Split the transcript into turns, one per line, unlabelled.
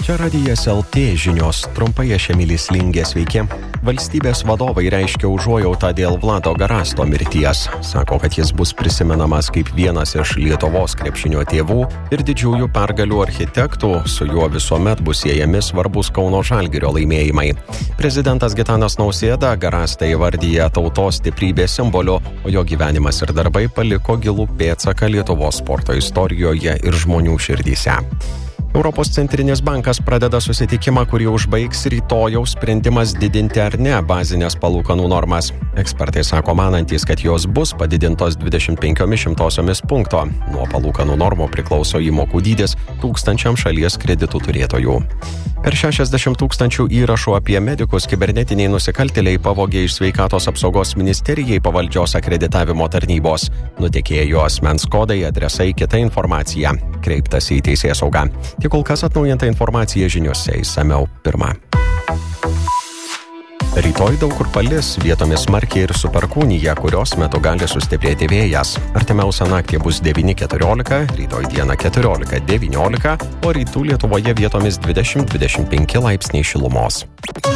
Čia Radijas LT žinios, trumpai aš Emilis Lingė, sveiki. Valstybės vadovai reiškia užuojautą dėl Vlado Garasto mirties. Sako, kad jis bus prisimenamas kaip vienas iš Lietuvos krepšinio tėvų ir didžiųjų pergalių architektų, su juo visuomet bus siejami svarbus Kauno Žalgirio laimėjimai. Prezidentas Gitanas Nausėda Garastą įvardyja tautos stiprybės simboliu, o jo gyvenimas ir darbai paliko gilų pėdsaką Lietuvos sporto istorijoje ir žmonių širdyse. Europos centrinis bankas pradeda susitikimą, kurį užbaigs rytojaus sprendimas didinti ar ne bazinės palūkanų normas. Ekspertai sako manantys, kad jos bus padidintos 25% punkto. Nuo palūkanų normų priklauso įmokų dydis tūkstančiam šalies kreditų turėtojų. Per 60 000 įrašų apie medikus kibernetiniai nusikaltėliai pavogė iš Sveikatos apsaugos ministerijai pavaldžios akreditavimo tarnybos. Nutekėjo asmens kodai, adresai, kita informacija. Kreiptasi į teisėsaugą. Tik kol kas atnaujinta informacija žiniose, išsamiau pirma. Rytoj daug kur palis, vietomis smarkiai ir su perkūnija, kurios metu gali sustiprėti vėjas. Artimiausią naktį bus 9-14, rytoj dieną 14-19, o rytų Lietuvoje vietomis 20-25 laipsniai šilumos.